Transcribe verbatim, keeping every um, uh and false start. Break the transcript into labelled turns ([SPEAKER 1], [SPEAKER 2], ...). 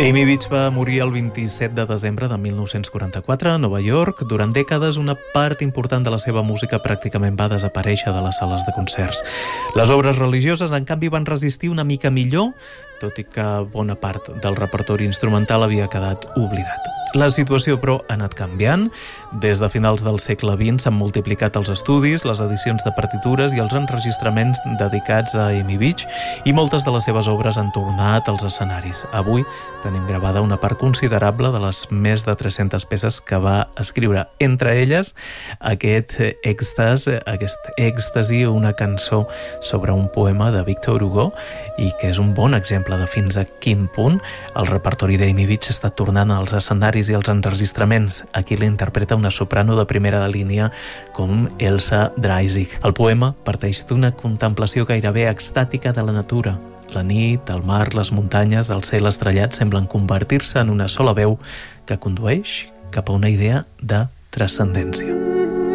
[SPEAKER 1] Amy Beach va morir el vint-i-set de desembre de mil nou-cents quaranta-quatre a Nova York. Durant dècades, una part important de la seva música pràcticament va desaparèixer de les sales de concerts. Les obres religioses, en canvi, van resistir una mica millor, tot i que bona part del repertori instrumental havia quedat oblidat. La situació, però, ha anat canviant. Des de finals del segle vint s'han multiplicat els estudis, les edicions de partitures i els enregistraments dedicats a Amy Beach, i moltes de les seves obres han tornat als escenaris. Avui tenim gravada una part considerable de les més de tres-centes peces que va escriure. Entre elles, aquest èxtasi, aquest èxtasi, una cançó sobre un poema de Victor Hugo, i que és un bon exemple de fins a quin punt el repertori d'Amy Beach està tornant als escenaris i als enregistraments. Aquí l'interpreta una soprano de primera línia com Elsa Dreisig. El poema parteix d'una contemplació gairebé extàtica de la natura. La nit, el mar, les muntanyes, el cel estrellat semblen convertir-se en una sola veu que condueix cap a una idea de transcendència.